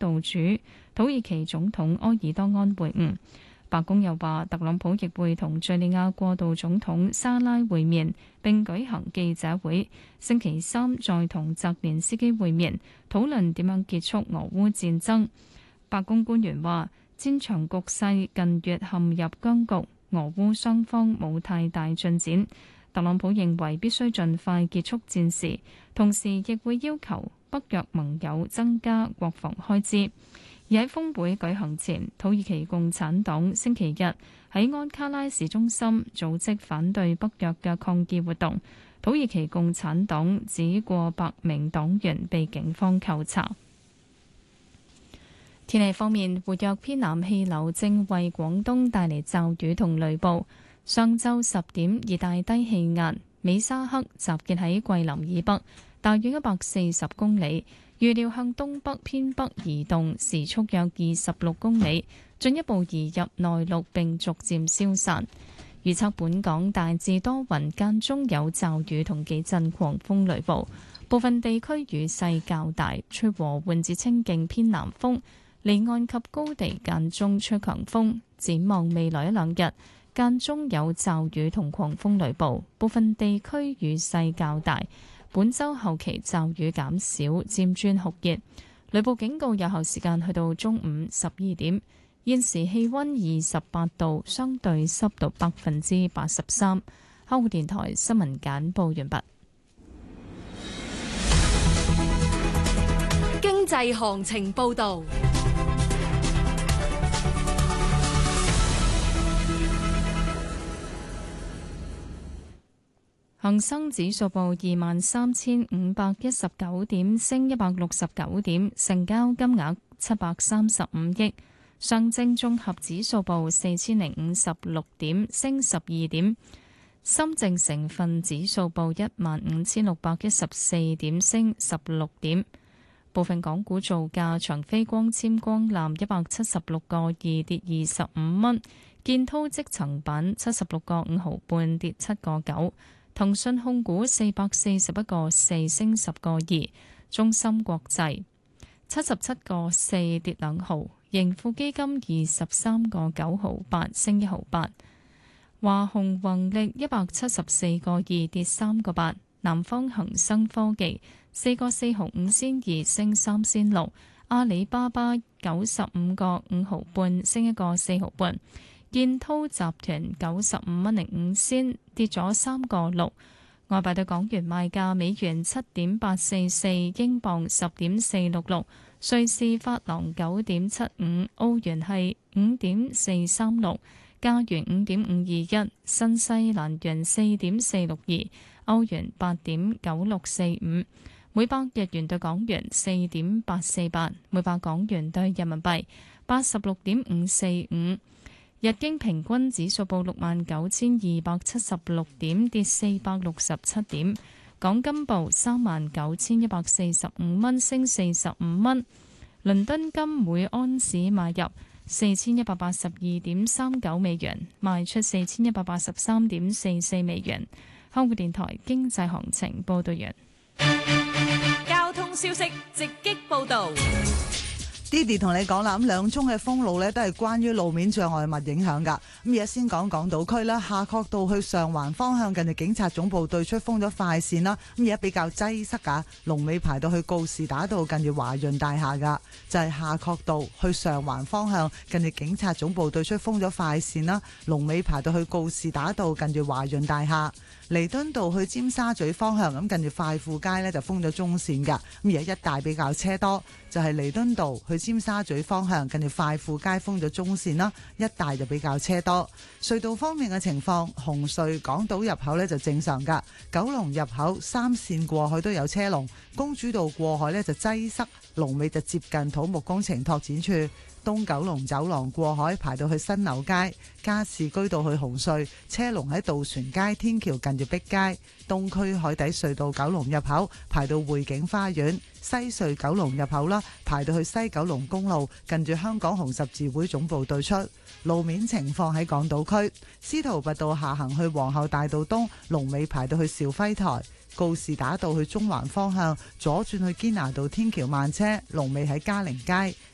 道主土耳其總統埃爾多安會晤。白宮又話，特朗普亦會同敘利亞過渡總統沙拉會面，並舉行記者會。星期三再同澤連斯基會面，討論點樣結束俄烏戰爭。白宮官員話，戰場局勢近月陷入僵局，俄烏雙方冇太大進展。特朗普認為必須盡快結束戰事，同時亦會要求北約盟友增加國防開支。而喺峰會舉行前，土耳其共產黨星期日喺安卡拉市中心組織反對北約嘅抗議活動。土耳其共產黨指過百名黨員被警方扣查。天氣方面，活躍偏南氣流正為廣東帶嚟驟雨同雷暴。上晝10點，熱帶低氣壓美沙克集結喺桂林以北，大約140公里。預料向東北偏北移動，時速約26公里，進一步移入內陸並逐漸消散。預測本港大致多雲，間中有驟雨同幾陣狂風雷暴，部分地區雨勢較大，吹和緩至清勁偏南風，離岸及高地間中吹強風。展望未來一兩日，間中有驟雨同狂風雷暴，部分地區雨勢較大。本週後期驟雨減少，漸轉酷熱，雷暴警告有效時間去到中午12點。現時氣溫28度，相對濕度83%。香港電台新聞簡報完畢。 經濟行情報導。 恒生指數報23,519點，升169點，成交金額735億。上證綜合指數報4,056點，升12點。深證成分指數報15,614點，升16點。部分港股造價：長飛光纖光纜176個2跌25蚊，建滔積層板76個5毫半跌7個9。騰訊控股441個4升10個2，中芯國際77個4跌2毫，盈富基金23個9毫8升1毫8，華虹宏力174個2跌3個8，南方恒生科技4個4毫5仙2升3仙6，阿里巴巴95個5毫半升1個4毫半。建滔集團95蚊05仙跌咗3個6，外幣對港元賣價：美元7.844，英鎊10.466，瑞士法郎9.75，歐元係5.436，加元5.521，新西蘭元4.462，歐元8.9645，每百日元對港元4.848，每百港元對人民幣86.545。日經平均指數報69,276點，跌467點。港金報39,145蚊，升45蚊。倫敦金每安士買入4,182.39美元，賣出4,183.44美元。香港電台經濟行情報道完。 交通消息直擊報道。 Didi 同你講啦，咁兩宗嘅封路呢都係關於路面障礙物影響㗎。咁而家先講港島區啦，夏慤道去上環方向近住警察總部對出封咗快線啦。咁而家比較擠塞㗎，龍尾排到去告士打道近住華潤大廈㗎，就係夏慤道去上環方向近住警察總部對出封咗快線啦，龍尾排到去告士打道近住華潤大廈。彌敦道去尖沙咀方向咁近住快富街呢就封咗中線㗎，咁而家一帶比較車多，就係彌敦道去尖沙咀方向近住快富街封咗中線啦，一帶就比較車多。隧道方面嘅情況，紅隧港島入口呢就正常㗎，九龍入口三線過海都有車龍，公主道過海呢就擠塞，龍尾就接近土木工程拓展處。東九龍走廊過海排到去新樓街，加士居道去紅隧車龍喺渡船街天橋近住碧街，東區海底隧道九龍入口排到匯景花園，西隧九龍入口啦排到去西九龍公路近住香港紅十字會總部對出。路面情況喺港島區，司徒拔道下行去皇后大道東，龍尾排到去兆輝台。告士打道去中環方向左轉去堅拿道天橋慢車，龍尾喺嘉寧街。